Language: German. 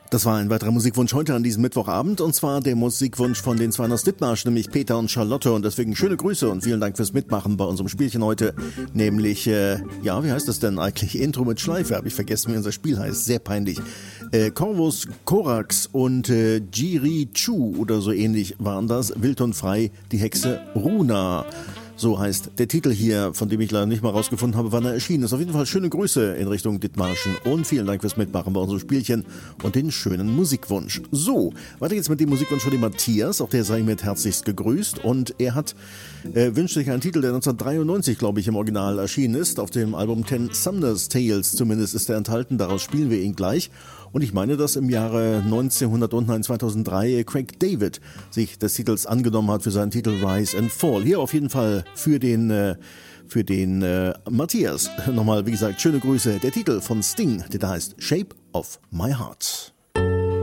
Das war ein weiterer Musikwunsch heute an diesem Mittwochabend, und zwar der Musikwunsch von den zwei aus Dithmarsch, nämlich Peter und Charlotte, und deswegen schöne Grüße und vielen Dank fürs Mitmachen bei unserem Spielchen heute, nämlich, wie heißt das denn eigentlich? Intro mit Schleife, habe ich vergessen, wie unser Spiel heißt, sehr peinlich. Corvus Corax und Jiri Chu oder so ähnlich waren das, Wild und frei, die Hexe Runa. So heißt der Titel hier, von dem ich leider nicht mal rausgefunden habe, wann er erschienen ist. Auf jeden Fall schöne Grüße in Richtung Dithmarschen und vielen Dank fürs Mitmachen bei unserem Spielchen und den schönen Musikwunsch. So, weiter geht's mit dem Musikwunsch von dem Matthias, auch der sei mit herzlichst gegrüßt, und er hat wünscht sich einen Titel, der 1993, glaube ich, im Original erschienen ist, auf dem Album Ten Sumner's Tales zumindest ist er enthalten, daraus spielen wir ihn gleich. Und ich meine, dass im Jahre 2003 Craig David sich des Titels angenommen hat für seinen Titel Rise and Fall. Hier auf jeden Fall für den Matthias. Nochmal, wie gesagt, schöne Grüße. Der Titel von Sting, der da heißt Shape of My Heart.